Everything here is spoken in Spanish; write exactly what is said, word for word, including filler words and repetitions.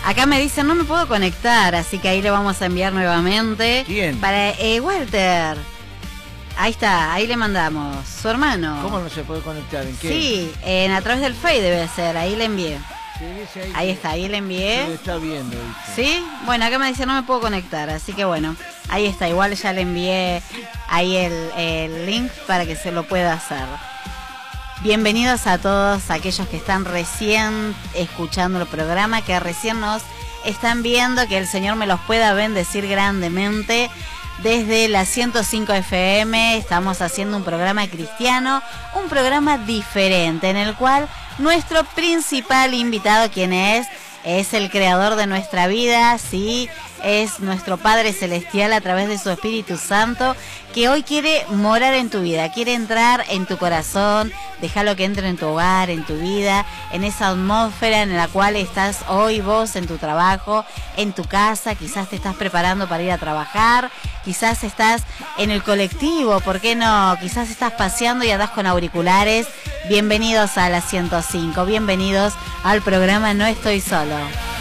Acá me dicen, no me puedo conectar, así que ahí le vamos a enviar nuevamente. ¿Quién? Para eh, Walter. Ahí está, ahí le mandamos. Su hermano. ¿Cómo no se puede conectar? ¿En qué? Sí, en, a través del Face debe ser, ahí le envié. Sí, dice ahí, Ahí que- está, ahí le envié. que lo está viendo, dice. ¿Sí? Bueno, acá me dice no me puedo conectar, así que bueno, ahí está, igual ya le envié ahí el, el link para que se lo pueda hacer. Bienvenidos a todos aquellos que están recién escuchando el programa, que recién nos están viendo, que el Señor me los pueda bendecir grandemente. Desde la ciento cinco F M estamos haciendo un programa cristiano, un programa diferente, en el cual nuestro principal invitado, quien es, es el creador de nuestra vida, sí, es nuestro Padre Celestial a través de su Espíritu Santo, que hoy quiere morar en tu vida, quiere entrar en tu corazón, déjalo que entre en tu hogar, en tu vida, en esa atmósfera en la cual estás hoy vos en tu trabajo, en tu casa, quizás te estás preparando para ir a trabajar, quizás estás en el colectivo, ¿por qué no? Quizás estás paseando y andás con auriculares. Bienvenidos a la ciento cinco, bienvenidos al programa No Estoy Solo.